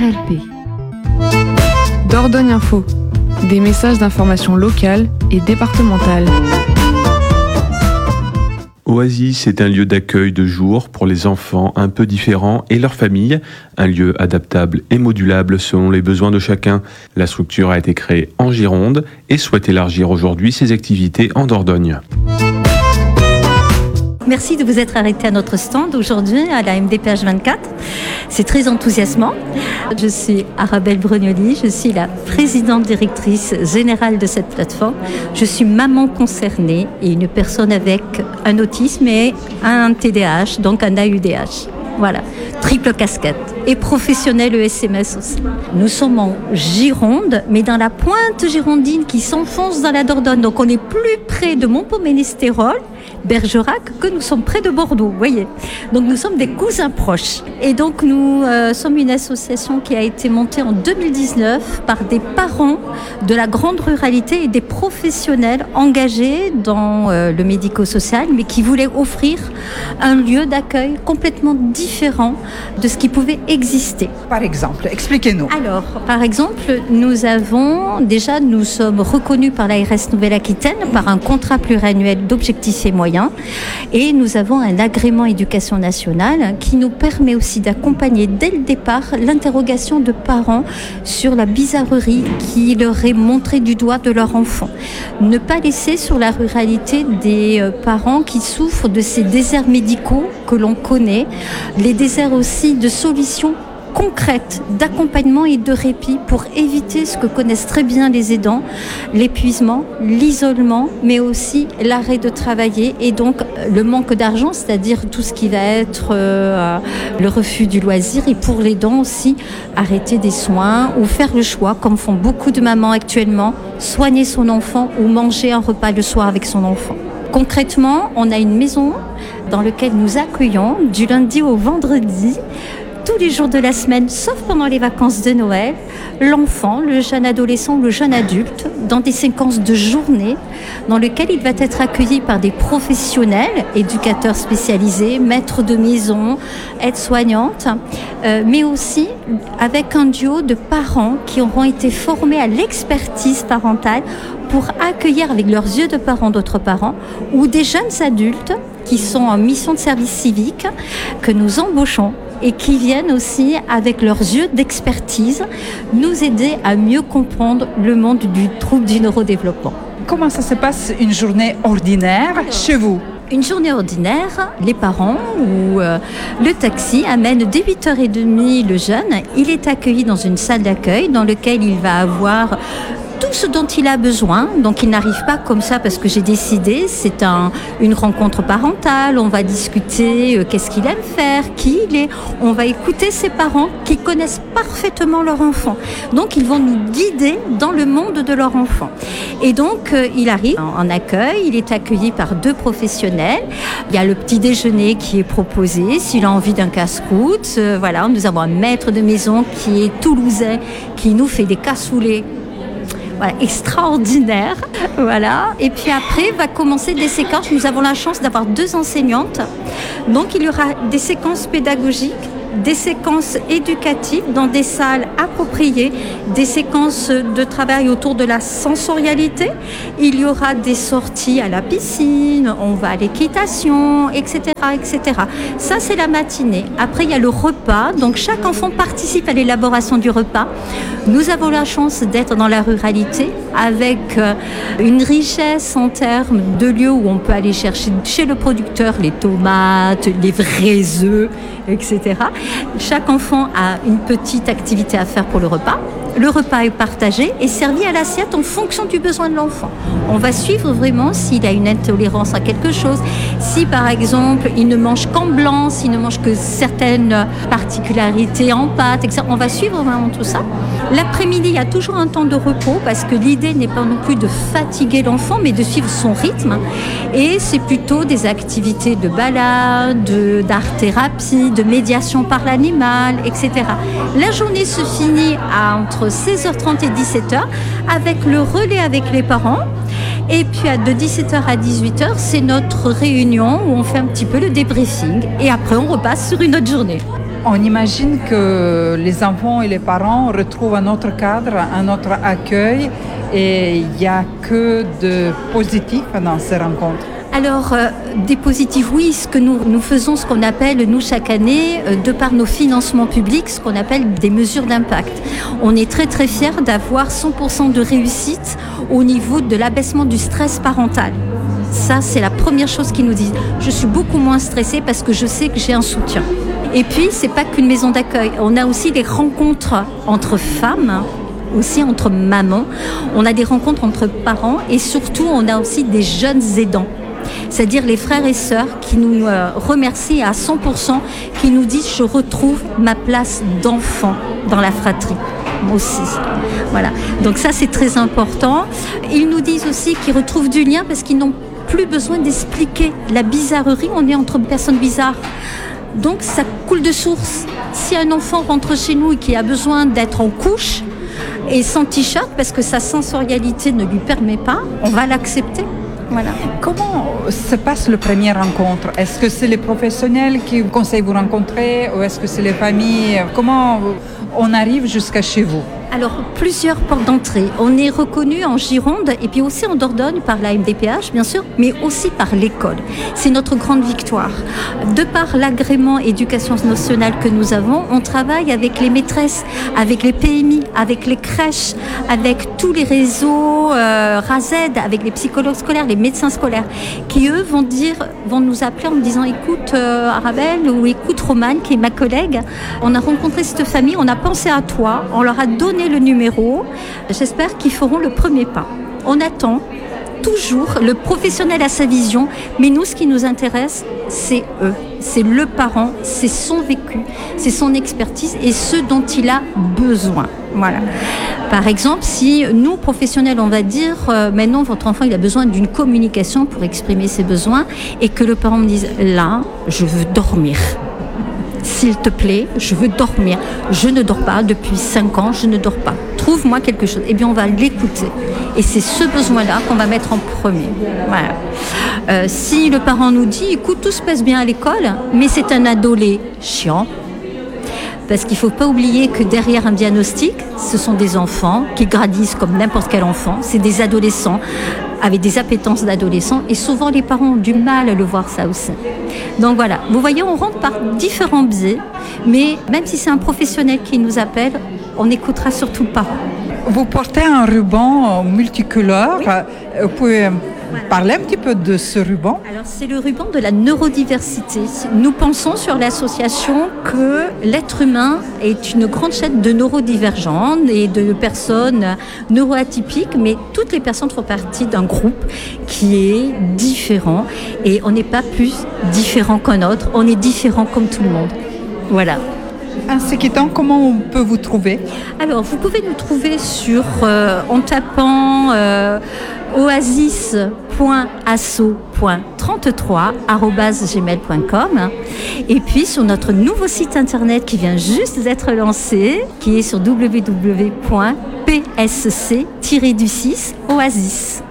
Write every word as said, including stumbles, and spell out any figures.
L P. Dordogne Info, des messages d'information locale et départementale. Oasis est un lieu d'accueil de jour pour les enfants un peu différents et leurs familles, un lieu adaptable et modulable selon les besoins de chacun. La structure a été créée en Gironde et souhaite élargir aujourd'hui ses activités en Dordogne. Merci de vous être arrêté à notre stand aujourd'hui à la M D P H vingt-quatre. C'est très enthousiasmant. Je suis Arabelle Brugnoli, je suis la présidente directrice générale de cette plateforme. Je suis maman concernée et une personne avec un autisme et un T D A H, donc un A U D H. Voilà, triple casquette. Et professionnel E S M S aussi. Nous sommes en Gironde, mais dans la pointe girondine qui s'enfonce dans la Dordogne. Donc on est plus près de Montpau-Ménestérol, Bergerac, que nous sommes près de Bordeaux, vous voyez. Donc nous sommes des cousins proches. Et donc nous euh, sommes une association qui a été montée en deux mille dix-neuf par des parents de la grande ruralité et des professionnels engagés dans euh, le médico-social, mais qui voulaient offrir un lieu d'accueil complètement différent de ce qui pouvait exister. Par exemple, expliquez-nous. Alors, par exemple, nous avons, déjà, nous sommes reconnus par l'A R S Nouvelle-Aquitaine par un contrat pluriannuel d'objectifs et moyens, et nous avons un agrément éducation nationale qui nous permet aussi d'accompagner dès le départ l'interrogation de parents sur la bizarrerie qui leur est montrée du doigt de leur enfant. Ne pas laisser sur la ruralité des parents qui souffrent de ces déserts médicaux que l'on connaît, les déserts aussi de solutions concrètes d'accompagnement et de répit pour éviter ce que connaissent très bien les aidants, l'épuisement, l'isolement, mais aussi l'arrêt de travailler et donc le manque d'argent, c'est-à-dire tout ce qui va être euh, le refus du loisir, et pour l'aidant aussi arrêter des soins ou faire le choix, comme font beaucoup de mamans actuellement, soigner son enfant ou manger un repas le soir avec son enfant. Concrètement, on a une maison dans laquelle nous accueillons du lundi au vendredi, tous les jours de la semaine, sauf pendant les vacances de Noël, l'enfant, le jeune adolescent, le jeune adulte, dans des séquences de journée dans lesquelles il va être accueilli par des professionnels, éducateurs spécialisés, maîtres de maison, aides-soignantes, euh, mais aussi avec un duo de parents qui auront été formés à l'expertise parentale pour accueillir avec leurs yeux de parents d'autres parents ou des jeunes adultes qui sont en mission de service civique que nous embauchons et qui viennent aussi, avec leurs yeux d'expertise, nous aider à mieux comprendre le monde du trouble du neurodéveloppement. Comment ça se passe une journée ordinaire chez vous ? Une journée ordinaire, les parents ou euh, le taxi amène dès huit heures trente le jeune. Il est accueilli dans une salle d'accueil dans laquelle il va avoir tout ce dont il a besoin. Donc il n'arrive pas comme ça parce que j'ai décidé, c'est un, une rencontre parentale, on va discuter euh, qu'est-ce qu'il aime faire, qui il est, on va écouter ses parents qui connaissent parfaitement leur enfant. Donc ils vont nous guider dans le monde de leur enfant. Et donc euh, il arrive en, en accueil, il est accueilli par deux professionnels, il y a le petit déjeuner qui est proposé, s'il a envie d'un casse-croûte, euh, voilà, nous avons un maître de maison qui est toulousain, qui nous fait des cassoulets. Voilà, extraordinaire, voilà. Et puis après va commencer des séquences. Nous avons la chance d'avoir deux enseignantes, donc il y aura des séquences pédagogiques, des séquences éducatives dans des salles appropriées, des séquences de travail autour de la sensorialité. Il y aura des sorties à la piscine, on va à l'équitation, et cetera, et cetera. Ça, c'est la matinée. Après, il y a le repas. Donc, chaque enfant participe à l'élaboration du repas. Nous avons la chance d'être dans la ruralité avec une richesse en termes de lieux où on peut aller chercher chez le producteur les tomates, les vrais œufs, et cetera. Chaque enfant a une petite activité à faire pour le repas. Le repas est partagé et servi à l'assiette en fonction du besoin de l'enfant. On va suivre vraiment s'il a une intolérance à quelque chose, si par exemple il ne mange qu'en blanc, s'il ne mange que certaines particularités en pâtes, et cetera. On va suivre vraiment tout ça. L'après-midi, il y a toujours un temps de repos parce que l'idée n'est pas non plus de fatiguer l'enfant, mais de suivre son rythme. Et c'est plutôt des activités de balade, d'art-thérapie, de médiation par l'animal, et cetera. La journée se finit à entre seize heures trente et dix-sept heures avec le relais avec les parents. Et puis de dix-sept heures à dix-huit heures, c'est notre réunion où on fait un petit peu le débriefing. Et après, on repasse sur une autre journée. On imagine que les enfants et les parents retrouvent un autre cadre, un autre accueil et il n'y a que de positif dans ces rencontres. Alors, euh, des positifs, oui, ce que nous, nous faisons, ce qu'on appelle, nous, chaque année, euh, de par nos financements publics, ce qu'on appelle des mesures d'impact. On est très, très fiers d'avoir cent pour cent de réussite au niveau de l'abaissement du stress parental. Ça, c'est la première chose qu'ils nous disent. Je suis beaucoup moins stressée parce que je sais que j'ai un soutien. Et puis, c'est pas qu'une maison d'accueil. On a aussi des rencontres entre femmes, aussi entre mamans. On a des rencontres entre parents et surtout, on a aussi des jeunes aidants. C'est-à-dire les frères et sœurs qui nous euh, remercient à cent pour cent, qui nous disent « je retrouve ma place d'enfant dans la fratrie ». Moi aussi. Voilà. Donc ça, c'est très important. Ils nous disent aussi qu'ils retrouvent du lien parce qu'ils n'ont plus besoin d'expliquer la bizarrerie. On est entre personnes bizarres. Donc ça coule de source. Si un enfant rentre chez nous et qui a besoin d'être en couche et sans t-shirt parce que sa sensorialité ne lui permet pas, on va l'accepter. Voilà. Comment se passe la première rencontre? Est-ce que c'est les professionnels qui vous conseillent de vous rencontrer ou est-ce que c'est les familles? Comment on arrive jusqu'à chez vous? Alors, plusieurs portes d'entrée. On est reconnu en Gironde et puis aussi en Dordogne par la M D P H, bien sûr, mais aussi par l'école. C'est notre grande victoire. De par l'agrément éducation nationale que nous avons, on travaille avec les maîtresses, avec les P M I, avec les crèches, avec tous les réseaux euh, R A Z, avec les psychologues scolaires, les médecins scolaires, qui eux vont dire, vont nous appeler en me disant écoute euh, Arabelle ou écoute Romane, qui est ma collègue, on a rencontré cette famille, on a pensé à toi, on leur a donné le numéro. J'espère qu'ils feront le premier pas. On attend toujours, le professionnel a sa vision, mais nous, ce qui nous intéresse, c'est eux, c'est le parent, c'est son vécu, c'est son expertise et ce dont il a besoin. Voilà. Par exemple, si nous, professionnels, on va dire euh, maintenant, votre enfant, il a besoin d'une communication pour exprimer ses besoins et que le parent me dise, là, je veux dormir. S'il te plaît, je veux dormir. Je ne dors pas depuis cinq ans, je ne dors pas. Trouve-moi quelque chose. Eh bien, on va l'écouter. Et c'est ce besoin-là qu'on va mettre en premier. Voilà. Euh, si le parent nous dit, écoute, tout se passe bien à l'école, mais c'est un adolé chiant, parce qu'il ne faut pas oublier que derrière un diagnostic, ce sont des enfants qui grandissent comme n'importe quel enfant. C'est des adolescents avec des appétences d'adolescents et souvent les parents ont du mal à le voir ça aussi. Donc voilà, vous voyez, on rentre par différents biais, mais même si c'est un professionnel qui nous appelle, on écoutera surtout le parent. Vous portez un ruban multicolore. Oui. Vous pouvez parler un petit peu de ce ruban? Alors, c'est le ruban de la neurodiversité. Nous pensons sur l'association que l'être humain est une grande chaîne de neurodivergents et de personnes neuroatypiques, mais toutes les personnes font partie d'un groupe qui est différent et on n'est pas plus différent qu'un autre, on est différent comme tout le monde. Voilà. Ainsi qu'étant, comment on peut vous trouver? Alors, vous pouvez nous trouver sur, euh, en tapant euh, oasis point asso point trente-trois arobase gmail point com et puis sur notre nouveau site internet qui vient juste d'être lancé, qui est sur w w w point p s c tiret du six oasis.